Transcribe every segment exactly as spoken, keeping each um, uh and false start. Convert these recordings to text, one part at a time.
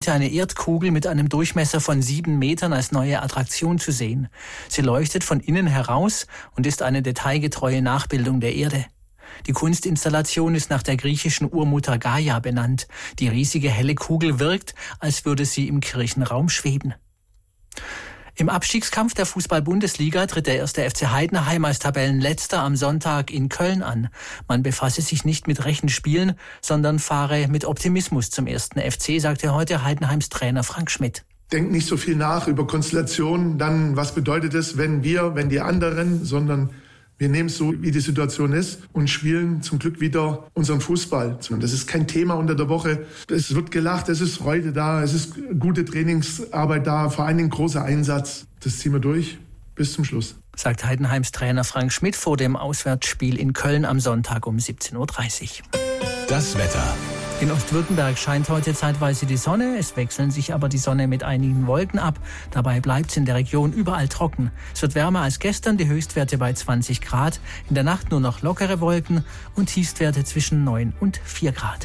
heute eine Erdkugel mit einem Durchmesser von sieben Metern als neue Attraktion zu sehen. Sie leuchtet von innen heraus und ist eine detailgetreue Nachbildung der Erde. Die Kunstinstallation ist nach der griechischen Urmutter Gaia benannt. Die riesige helle Kugel wirkt, als würde sie im Kirchenraum schweben. Im Abstiegskampf der Fußball-Bundesliga tritt der erste F C Heidenheim als Tabellenletzter am Sonntag in Köln an. Man befasse sich nicht mit Rechenspielen, sondern fahre mit Optimismus zum ersten F C, sagte heute Heidenheims Trainer Frank Schmidt. Denkt nicht so viel nach über Konstellationen, dann was bedeutet es, wenn wir, wenn die anderen, sondern wir nehmen es so, wie die Situation ist und spielen zum Glück wieder unseren Fußball. Das ist kein Thema unter der Woche. Es wird gelacht, es ist Freude da, es ist gute Trainingsarbeit da, vor allen Dingen großer Einsatz. Das ziehen wir durch bis zum Schluss. Sagt Heidenheims Trainer Frank Schmidt vor dem Auswärtsspiel in Köln am Sonntag um siebzehn Uhr dreißig. Das Wetter. In Ostwürttemberg scheint heute zeitweise die Sonne, es wechseln sich aber die Sonne mit einigen Wolken ab. Dabei bleibt es in der Region überall trocken. Es wird wärmer als gestern, die Höchstwerte bei zwanzig Grad. In der Nacht nur noch lockere Wolken und Tiefstwerte zwischen neun und vier Grad.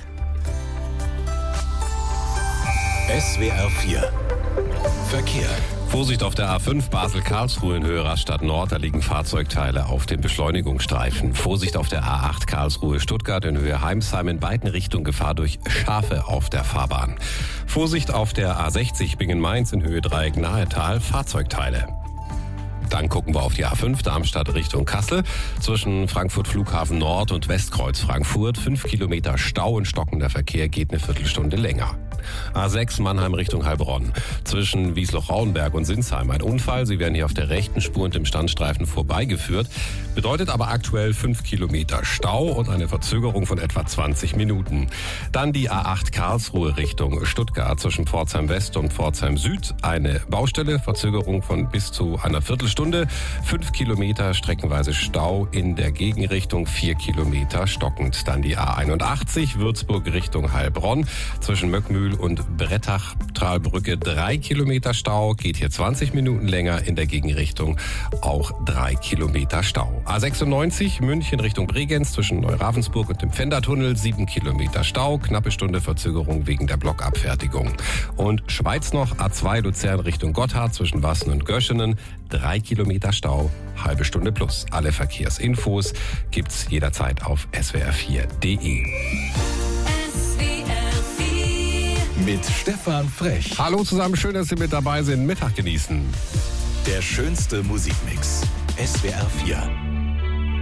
S W R vier Verkehr. Vorsicht auf der A fünf Basel-Karlsruhe in Höhe Rastatt Nord, da liegen Fahrzeugteile auf den Beschleunigungsstreifen. Vorsicht auf der A acht Karlsruhe-Stuttgart in Höhe Heimsheim, in beiden Richtungen Gefahr durch Schafe auf der Fahrbahn. Vorsicht auf der A sechzig Bingen-Mainz in Höhe Dreieck Nahetal, Fahrzeugteile. Dann gucken wir auf die A fünf Darmstadt Richtung Kassel. Zwischen Frankfurt Flughafen Nord und Westkreuz Frankfurt. Fünf Kilometer Stau und stockender Verkehr, geht eine Viertelstunde länger. A sechs Mannheim Richtung Heilbronn. Zwischen Wiesloch-Rauenberg und Sinsheim ein Unfall. Sie werden hier auf der rechten Spur und im Standstreifen vorbeigeführt. Bedeutet aber aktuell fünf Kilometer Stau und eine Verzögerung von etwa zwanzig Minuten. Dann die A acht Karlsruhe Richtung Stuttgart. Zwischen Pforzheim West und Pforzheim Süd eine Baustelle. Verzögerung von bis zu einer Viertelstunde. Fünf Kilometer streckenweise Stau in der Gegenrichtung. Vier Kilometer stockend. Dann die A einundachtzig Würzburg Richtung Heilbronn. Zwischen Möckmühl und Brettach-Trahlbrücke drei Kilometer Stau, geht hier zwanzig Minuten länger, in der Gegenrichtung auch drei Kilometer Stau. A sechsundneunzig München Richtung Bregenz zwischen Neuravensburg und dem Pfändertunnel, sieben Kilometer Stau, knappe Stunde Verzögerung wegen der Blockabfertigung. Und Schweiz noch, A zwei Luzern Richtung Gotthard zwischen Wassen und Göschenen, drei Kilometer Stau, halbe Stunde plus. Alle Verkehrsinfos gibt's jederzeit auf S W R vier Punkt de. Mit Stefan Frech. Hallo zusammen, schön, dass Sie mit dabei sind. Mittag genießen. Der schönste Musikmix. S W R vier.